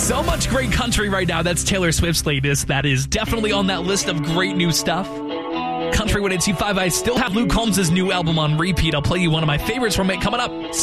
So much great country right now. That's Taylor Swift's latest. That is definitely on that list of great new stuff. Country 102.5. I still have Luke Combs' new album on repeat. I'll play you one of my favorites from it coming up.